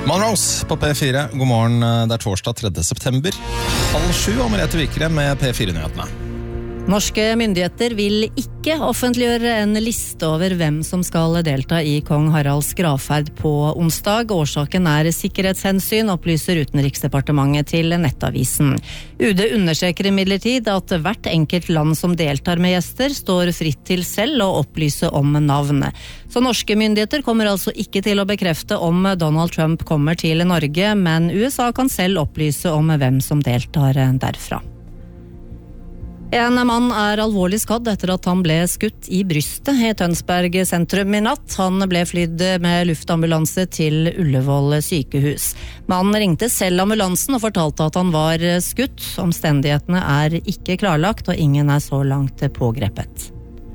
Monrose på P4. God morgen, det torsdag 3. september. 6:30 og Merete Vikre med P4-nyhetene. Norske myndigheter vil ikke offentliggjøre en liste over hvem som skal delta i kong Haralds gravferd på onsdag. Årsaken sikkerhetshensyn, opplyser Utenriksdepartementet til Nettavisen. UD understreker imidlertid at hvert enkelt land som deltar med gjester står fritt til selv å opplyse om navnet. Så norske myndigheter kommer altså ikke til å bekrefte om Donald Trump kommer til Norge, men USA kan selv opplyse om hvem som deltar derfra. En mann alvorlig skadd etter at han ble skutt i brystet i Tønsberg sentrum i natt. Han ble flydd med luftambulanse til Ullevål sykehus. Mannen ringte selv ambulansen og fortalte at han var skutt. Omstendighetene ikke klarlagt, og ingen så langt pågrepet.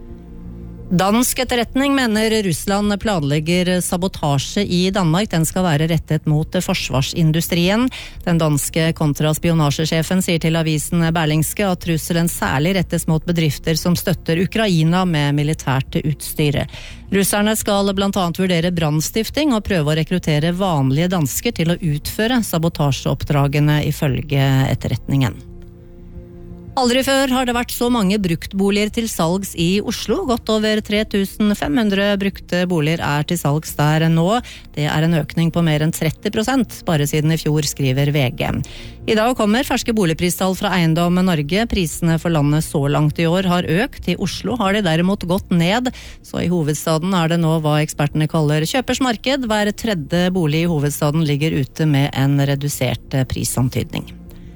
Dansk etterretning mener Russland planlegger sabotasje i Danmark. Den skal være rettet mot forsvarsindustrien. Den danske kontraspionasjesjefen sier til avisen Berlingske at trusselen særlig rettes mot bedrifter som støtter Ukraina med militært utstyr. Russerne skal blant annet vurdere brannstifting og prøve å rekruttere vanlige dansker til å utføre sabotasjeoppdragene ifølge etterretningen. Aldri før har det vært så mange bruktboliger til salgs i Oslo. Godt over 3500 brukte boliger til salgs der nå. Det en økning på mer enn 30% bare siden i fjor, skriver VG. I dag kommer ferske boligpristall fra Eiendom Norge. Prisene for landet så langt i år har økt. I Oslo har de derimot gått ned. Så i hovedstaden det nå hva ekspertene kaller kjøpers marked. Hver tredje bolig i hovedstaden ligger ute med en redusert prisantydning.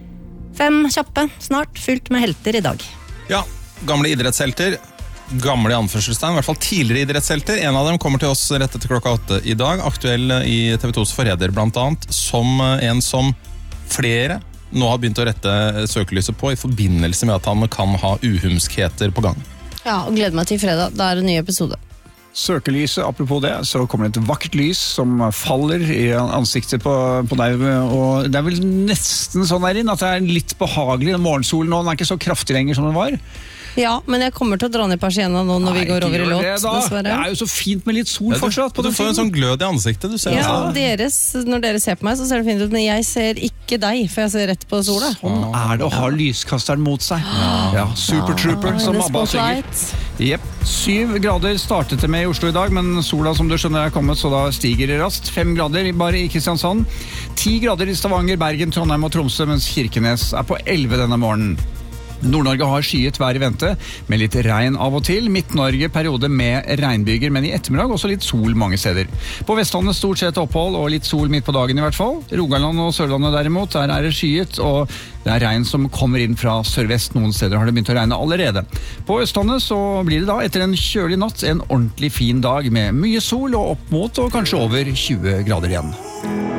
5 kjappe, snart fylt med helter i dag. Ja, gamle idrettshelter. Gamle i anførselstegn, i hvert fall tidligere idrettshelter. En av dem kommer til oss rett etter 8:00 i dag. Aktuell i TV 2s Forræder blant annet. Som en som flere nå har begynt å rette søkelyset på i forbindelse med at han kan ha uhumskheter på gang. Ja, og gleder meg til fredag. Da det en ny episode. Søkelyset, apropos det, så kommer det et vakkert lys som faller i ansiktet på deg, og det vel nesten sånn der inn at det litt behagelig. Morgensolen nå, den ikke så kraftig lenger som den var. Ja, men jeg kommer til å dra ned persienna nå når vi går over i låt, dessverre. Det jo så fint med litt sol fortsatt. Du får en sånn glød i ansiktet, du ser. Ja, når dere ser på meg, så ser det fint ut, men jeg ser ikke deg, for jeg ser rett på sola. Sånn det å ha lyskasteren mot seg. Ja, Super Trooper, som Abba synger. Jep, 7 grader startet det med i Oslo i dag, men sola som du skjønner kommet, så da stiger det raskt. 5 grader bare i Kristiansand, 10 grader i Stavanger, Bergen, Trondheim og Tromsø, mens Kirkenes på 11 denne morgenen. Nord-Norge har skyet vær i vente, med litt regn av og til. Midt-Norge periode med regnbyger, men i ettermiddag også litt sol mange steder. På Vestlandet stort sett opphold og litt sol midt på dagen i hvert fall. Rogaland og Sørlandet derimot, der det skyet, og det regn som kommer inn fra sørvest. Noen steder har det begynt å regne allerede. På Østlandet så blir det da, etter en kjølig natt, en ordentlig fin dag med mye sol og opp mot og kanskje over 20 grader igjen.